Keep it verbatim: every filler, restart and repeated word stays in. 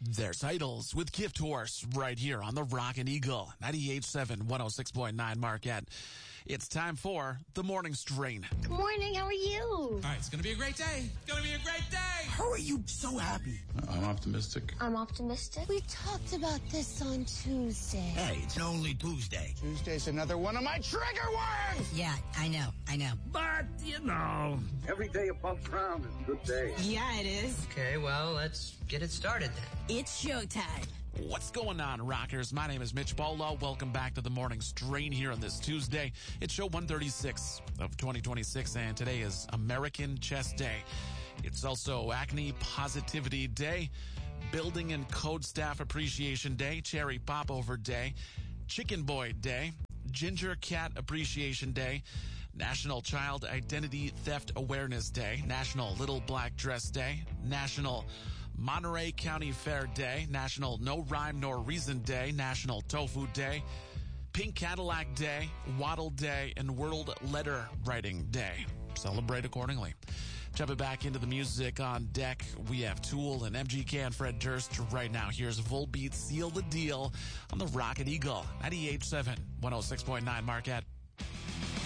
Their titles with Gift Horse right here on the Rockin' Eagle, ninety-eight point seven, one oh six point nine Marquette. It's time for the Morning Strain. Good morning, how are you? All right, it's going to be a great day. It's going to be a great day. How are you so happy? I'm optimistic. I'm optimistic. We talked about this on Tuesday. Hey, it's only Tuesday. Tuesday's another one of my trigger words! Yeah, I know, I know. But, you know. Every day above ground is a good day. Yeah, it is. Okay, well, let's get it started then. It's showtime. What's going on, rockers? My name is Mitch Bolo. Welcome back to the Morning Strain here on this Tuesday. It's show one thirty-six of twenty twenty-six, and today is American Chest Day. It's also Acne Positivity Day, Building and Code Staff Appreciation Day, Cherry Popover Day, Chicken Boy Day, Ginger Cat Appreciation Day, National Child Identity Theft Awareness Day, National Little Black Dress Day, National Monterey County Fair Day, National No Rhyme Nor Reason Day, National Tofu Day, Pink Cadillac Day, Waddle Day, and World Letter Writing Day. Celebrate accordingly. Jumping back into the music on deck, we have Tool and M G K and Fred Durst right now. Here's Volbeat, Seal the Deal on the Rockin' Eagle, ninety-eight point seven, one oh six point nine Marquette.